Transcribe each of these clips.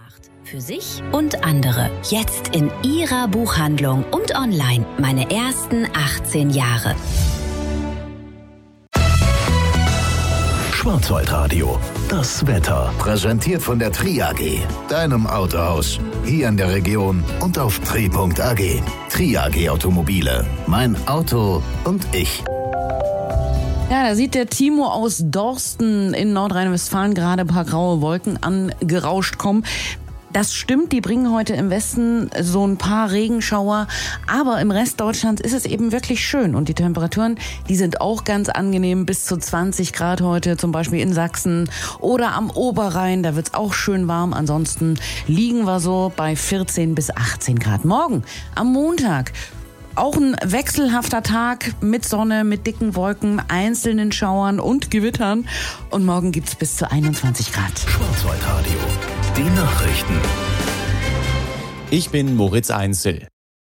gemacht. Für sich und andere. Jetzt in Ihrer Buchhandlung und online. Meine ersten 18 Jahre. Schwarzwaldradio, das Wetter. Präsentiert von der Tri AG, deinem Autohaus. Hier in der Region und auf tri.ag. Tri AG Automobile. Mein Auto und ich. Ja, da sieht der Timo aus Dorsten in Nordrhein-Westfalen gerade ein paar graue Wolken angerauscht kommen. Das stimmt, die bringen heute im Westen so ein paar Regenschauer, aber im Rest Deutschlands ist es eben wirklich schön und die Temperaturen, die sind auch ganz angenehm, bis zu 20 Grad heute, zum Beispiel in Sachsen oder am Oberrhein, da wird's auch schön warm, ansonsten liegen wir so bei 14 bis 18 Grad. Morgen, am Montag, auch ein wechselhafter Tag mit Sonne, mit dicken Wolken, einzelnen Schauern und Gewittern und morgen gibt's bis zu 21 Grad. Schwarzwaldradio. Die Nachrichten. Ich bin Moritz Einzel.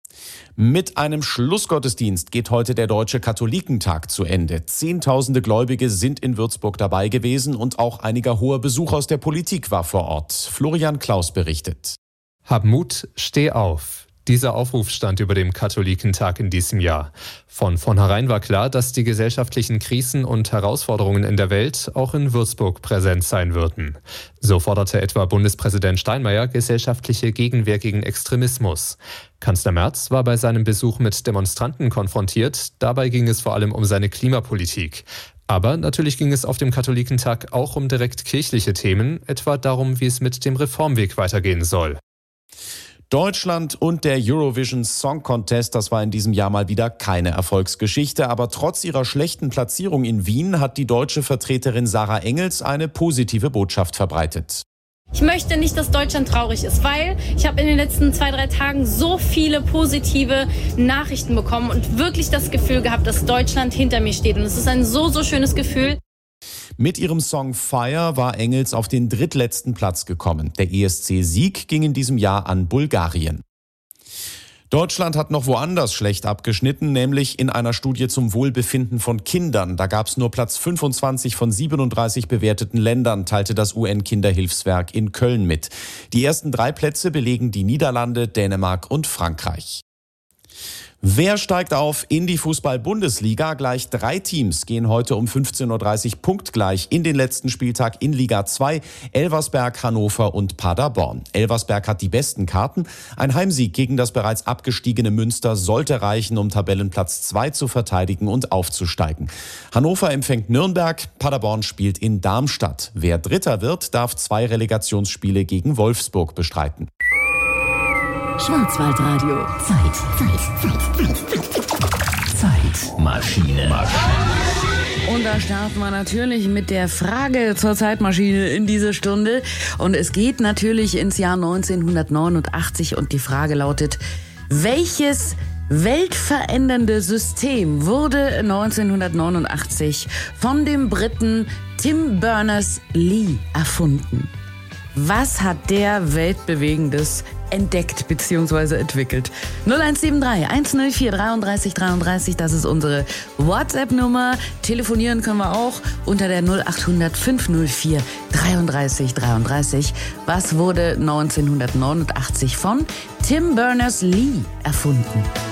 Mit einem Schlussgottesdienst geht heute der Deutsche Katholikentag zu Ende. Zehntausende Gläubige sind in Würzburg dabei gewesen und auch einiger hoher Besuch aus der Politik war vor Ort. Florian Klaus berichtet. Hab Mut, steh auf. Dieser Aufruf stand über dem Katholikentag in diesem Jahr. Von vornherein war klar, dass die gesellschaftlichen Krisen und Herausforderungen in der Welt auch in Würzburg präsent sein würden. So forderte etwa Bundespräsident Steinmeier gesellschaftliche Gegenwehr gegen Extremismus. Kanzler Merz war bei seinem Besuch mit Demonstranten konfrontiert. Dabei ging es vor allem um seine Klimapolitik. Aber natürlich ging es auf dem Katholikentag auch um direkt kirchliche Themen, etwa darum, wie es mit dem Reformweg weitergehen soll. Deutschland und der Eurovision Song Contest, das war in diesem Jahr mal wieder keine Erfolgsgeschichte, aber trotz ihrer schlechten Platzierung in Wien hat die deutsche Vertreterin Sarah Engels eine positive Botschaft verbreitet. Ich möchte nicht, dass Deutschland traurig ist, weil ich habe in den letzten 2-3 Tagen so viele positive Nachrichten bekommen und wirklich das Gefühl gehabt, dass Deutschland hinter mir steht. Und es ist ein so schönes Gefühl. Mit ihrem Song Fire war Engels auf den drittletzten Platz gekommen. Der ESC-Sieg ging in diesem Jahr an Bulgarien. Deutschland hat noch woanders schlecht abgeschnitten, nämlich in einer Studie zum Wohlbefinden von Kindern. Da gab es nur Platz 25 von 37 bewerteten Ländern, teilte das UN-Kinderhilfswerk in Köln mit. Die ersten 3 Plätze belegen die Niederlande, Dänemark und Frankreich. Wer steigt auf in die Fußball-Bundesliga? Gleich 3 Teams gehen heute um 15.30 Uhr punktgleich in den letzten Spieltag in Liga 2. Elversberg, Hannover und Paderborn. Elversberg hat die besten Karten. Ein Heimsieg gegen das bereits abgestiegene Münster sollte reichen, um Tabellenplatz 2 zu verteidigen und aufzusteigen. Hannover empfängt Nürnberg, Paderborn spielt in Darmstadt. Wer Dritter wird, darf 2 Relegationsspiele gegen Wolfsburg bestreiten. Schwarzwaldradio. Zeitmaschine. Und da starten wir natürlich mit der Frage zur Zeitmaschine in diese Stunde. Und es geht natürlich ins Jahr 1989 und die Frage lautet, welches weltverändernde System wurde 1989 von dem Briten Tim Berners-Lee erfunden? Was hat der Weltbewegendes entdeckt bzw. entwickelt? 0173 104 33 33, das ist unsere WhatsApp-Nummer. Telefonieren können wir auch unter der 0800 504 33 33. Was wurde 1989 von Tim Berners-Lee erfunden?